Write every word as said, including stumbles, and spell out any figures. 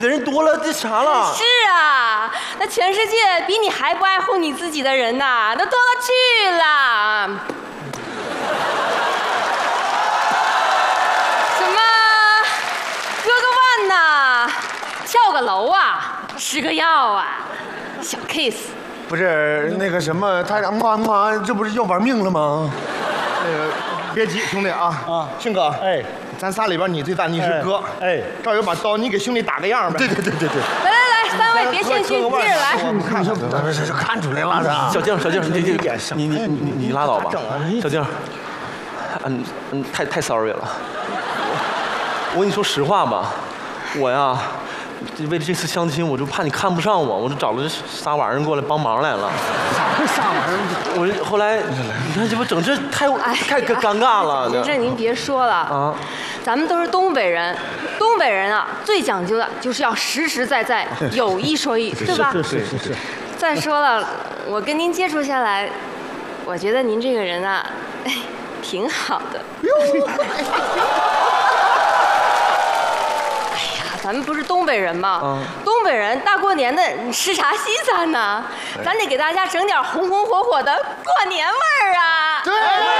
的人多了，这啥了？ 是啊，那全世界比你还不爱护你自己的人呐，都多了去了。什么割个腕呐，跳个楼啊，吃个药啊，小 case。 不是那个什么，他妈妈这不是要玩命了吗？那个别急，兄弟啊啊，庆哥，哎，咱仨里边你最大，你是哥，哎，这儿有把刀，你给兄弟打个样呗。对对对对对。 来来来，三位别谦虚，接着来。 看看，看出来了是。 小静，小静，你你你你你你拉倒吧，小静。嗯嗯，太太 sorry 了。我跟你说实话吧，我呀。为了这次相亲，我就怕你看不上我，我就找了这仨玩意儿过来帮忙来了。 啥仨玩意儿？ 我后来，你看这不整这太太尴尬了。 您这您别说了啊，咱们都是东北人，东北人啊最讲究的就是要实实在在，有一说一，对吧？ 是是是是。再说了，我跟您接触下来，我觉得您这个人啊，挺好的。咱们不是东北人吗？嗯、东北人大过年的吃啥西餐呢？咱得给大家整点红红火火的过年味儿啊！ 对。